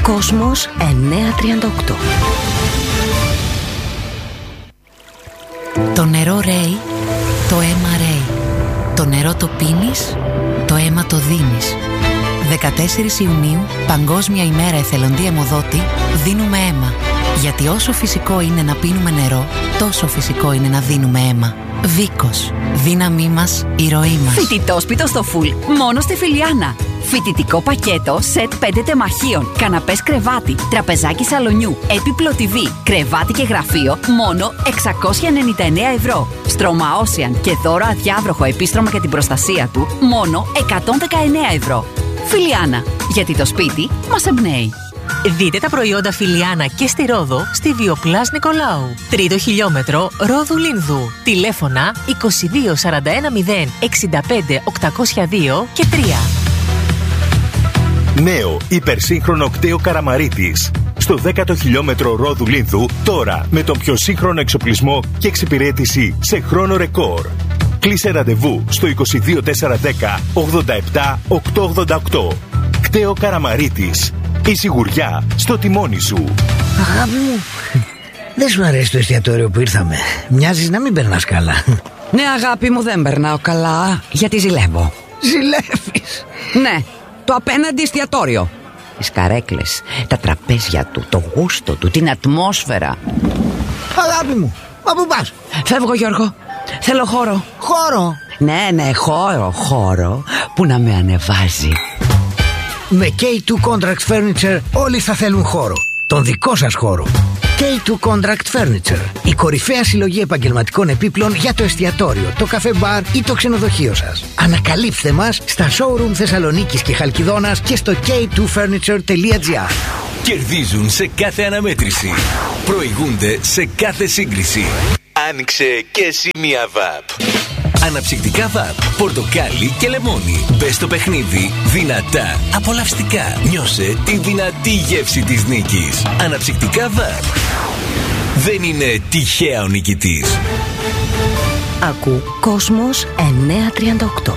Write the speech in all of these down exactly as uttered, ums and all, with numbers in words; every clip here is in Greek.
Κόσμος εννιακόσια τριάντα οκτώ. Το νερό ρέει, το αίμα ρέει. Το νερό το πίνεις, το αίμα το δίνεις. δεκατέσσερις Ιουνίου, Παγκόσμια ημέρα εθελοντή αιμοδότη, δίνουμε αίμα. Γιατί όσο φυσικό είναι να πίνουμε νερό, τόσο φυσικό είναι να δίνουμε αίμα. Βίκος. Δύναμή μας, η ροή μας. Φοιτητόσπιτο στο φουλ, μόνο στη Φιλιάνα. Φοιτητικό πακέτο, σετ πέντε τεμαχίων, καναπές κρεβάτι, τραπεζάκι σαλονιού, έπιπλο τι βι, κρεβάτι και γραφείο, μόνο εξακόσια ενενήντα εννέα ευρώ. Στρώμα Ocean και δώρο αδιάβροχο επίστρωμα για την προστασία του, μόνο εκατόν δεκαεννέα ευρώ. Φιλιάνα, γιατί το σπίτι μας εμπνέει. Δείτε τα προϊόντα Φιλιάνα και στη Ρόδο στη Βιοπλάς Νικολάου. Τρίτο χιλιόμετρο Ρόδου Λίνδου. Τηλέφωνα είκοσι δύο σαράντα ένα μηδέν εξήντα πέντε οκτακόσια δύο και τρία. Νέο υπερσύγχρονο κτέο Καραμαρίτης. Στο δέκατο χιλιόμετρο Ρόδου Λίνδου, τώρα με τον πιο σύγχρονο εξοπλισμό και εξυπηρέτηση σε χρόνο ρεκόρ. Κλείσε ραντεβού στο είκοσι δύο τετρακόσια δέκα ογδόντα επτά οκτακόσια ογδόντα οκτώ. Κτέο Καραμαρίτης. Η σιγουριά στο τιμόνι σου. Αγάπη μου, δεν σου αρέσει το εστιατόριο που ήρθαμε? Μοιάζεις να μην περνάς καλά. Ναι, αγάπη μου, δεν περνάω καλά, γιατί ζηλεύω. Ζηλεύεις? Ναι, το απέναντι εστιατόριο. Τις καρέκλες, τα τραπέζια του, το γούστο του, την ατμόσφαιρα. Αγάπη μου, μα πού πας? Φεύγω, Γιώργο, θέλω χώρο. Χώρο? Ναι, ναι, χώρο, χώρο που να με ανεβάζει. Με κέι τού Contract Furniture όλοι θα θέλουν χώρο. Τον δικό σας χώρο. κέι τού Contract Furniture. Η κορυφαία συλλογή επαγγελματικών επίπλων για το εστιατόριο, το καφέ μπαρ ή το ξενοδοχείο σας. Ανακαλύψτε μας στα showroom Θεσσαλονίκης και Χαλκιδόνας και στο κέι τού φέρνιτσερ τελεία τζι άρ. Κερδίζουν σε κάθε αναμέτρηση. Προηγούνται σε κάθε σύγκριση. Άνοιξε και εσύ μία βαπ. Αναψυκτικά βαπ, πορτοκάλι και λεμόνι. Μπες στο παιχνίδι δυνατά, απολαυστικά. Νιώσε τη δυνατή γεύση της νίκης. Αναψυκτικά βαπ. Δεν είναι τυχαία ο νικητής. Ακού Κόσμος εννιακόσια τριάντα οκτώ.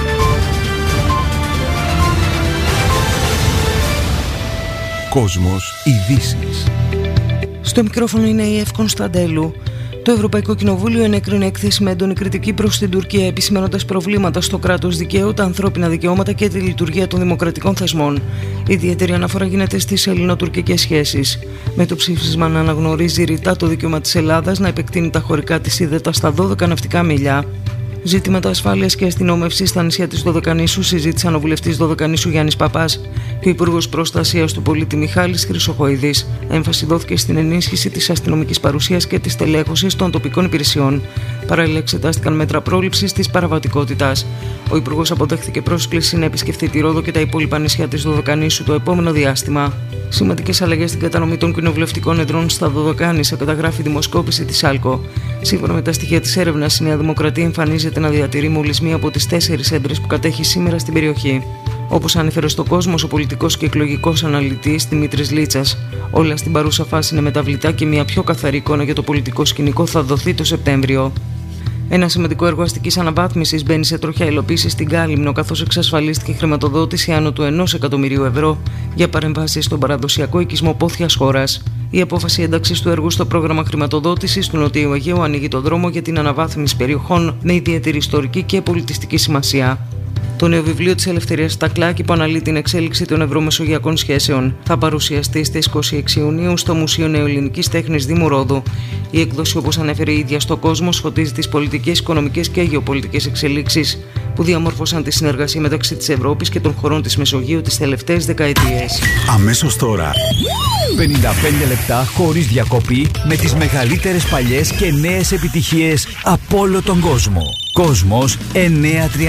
Κόσμος ειδήσεις. Στο μικρόφωνο είναι η Ευ Κωνσταντέλου. Το Ευρωπαϊκό Κοινοβούλιο ενέκρινε έκθεση με έντονη κριτική προς την Τουρκία, επισημαίνοντας προβλήματα στο κράτος δικαίου, τα ανθρώπινα δικαιώματα και τη λειτουργία των δημοκρατικών θεσμών. Ιδιαίτερη αναφορά γίνεται στις ελληνοτουρκικές σχέσεις. Με το ψήφισμα να αναγνωρίζει ρητά το δικαίωμα της Ελλάδας να επεκτείνει τα χωρικά της ύδατα στα δώδεκα ναυτικά μίλια. Ζητήματα ασφάλειας και αστυνόμευσης στα νησιά της Δωδεκανήσου συζήτησαν ο βουλευτής Δωδεκανήσου Γιάννης Παπάς και ο Υπουργός Προστασίας του Πολίτη Μιχάλης Χρυσοχοίδης. Έμφαση δόθηκε στην ενίσχυση της αστυνομικής παρουσίας και της τελέχωσης των τοπικών υπηρεσιών. Παράλληλα, εξετάστηκαν μέτρα πρόληψης της παραβατικότητας. Ο Υπουργός αποδέχθηκε πρόσκληση να επισκεφθεί τη Ρόδο και τα υπόλοιπα νησιά της Δωδεκανήσου το επόμενο διάστημα. Σημαντικές αλλαγές στην κατανομή των κοινοβουλευτικών εδρών στα Δωδεκάνησα καταγράφει η δημοσκόπηση της ΑΛΚΟ. Σύμφωνα με τα στοιχεία της έρευνας, η Νέα Δημοκρατία εμφανίζεται να διατηρεί μόλις μία από τις τέσσερις έδρες που κατέχει σήμερα στην περιοχή. Όπως ανέφερε στο Κόσμος ο πολιτικός και εκλογικός αναλυτής Δημήτρης Λίτσας, όλα στην παρούσα φάση είναι μεταβλητά και μια πιο καθαρή εικόνα για το πολιτικό σκηνικό θα δοθεί το Σεπτέμβριο. Ένα σημαντικό έργο αστικής αναβάθμισης μπαίνει σε τροχιά υλοποίηση στην Κάλυμνο, καθώς εξασφαλίστηκε χρηματοδότηση άνω του ενός εκατομμυρίου ευρώ για παρεμβάσεις στον παραδοσιακό οικισμό πόθιας χώρας. Η απόφαση ένταξης του έργου στο πρόγραμμα χρηματοδότησης του Νοτιού Αιγαίου ανοίγει τον δρόμο για την αναβάθμιση περιοχών με ιδιαίτερη ιστορική και πολιτιστική σημασία. Το νέο βιβλίο της Ελευθερίας Τακλάκη, που αναλύει την εξέλιξη των ευρωμεσογειακών σχέσεων, θα παρουσιαστεί στις είκοσι έξι Ιουνίου στο Μουσείο Νεοελληνικής Τέχνης Δήμου Ρόδου. Η έκδοση, όπως ανέφερε η ίδια στο Κόσμο, φωτίζει τις πολιτικές, οικονομικές και γεωπολιτικές εξελίξεις που διαμόρφωσαν τη συνεργασία μεταξύ της Ευρώπης και των χωρών της Μεσογείου τις τελευταίες δεκαετίες. Αμέσως τώρα, πενήντα πέντε λεπτά χωρίς διακοπή με τις μεγαλύτερες παλιές και νέες επιτυχίες από όλο τον κόσμο. Κόσμος εννιακόσια τριάντα.